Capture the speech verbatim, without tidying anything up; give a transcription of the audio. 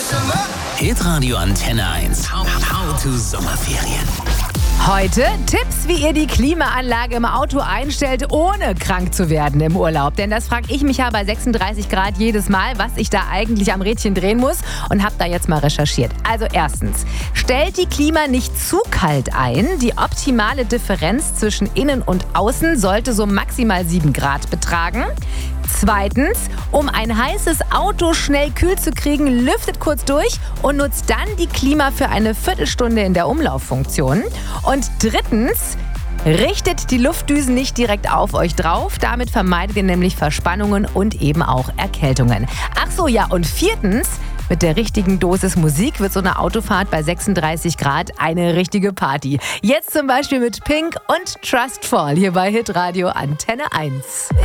Hitradio Antenne eins. How, how to Sommerferien. Heute Tipps, wie ihr die Klimaanlage im Auto einstellt, ohne krank zu werden im Urlaub. Denn das frage ich mich ja bei sechsunddreißig Grad jedes Mal, was ich da eigentlich am Rädchen drehen muss, und habe da jetzt mal recherchiert. Also erstens, stellt die Klima nicht zu kalt ein. Die optimale Differenz zwischen innen und außen sollte so maximal sieben Grad betragen. Zweitens, um ein heißes Auto schnell kühl zu kriegen, lüftet kurz durch und nutzt dann die Klima für eine Viertelstunde in der Umlauffunktion. Und drittens, richtet die Luftdüsen nicht direkt auf euch drauf. Damit vermeidet ihr nämlich Verspannungen und eben auch Erkältungen. Ach so, ja, und viertens, mit der richtigen Dosis Musik wird so eine Autofahrt bei sechsunddreißig Grad eine richtige Party. Jetzt zum Beispiel mit Pink und Trust Fall hier bei Hitradio Antenne eins.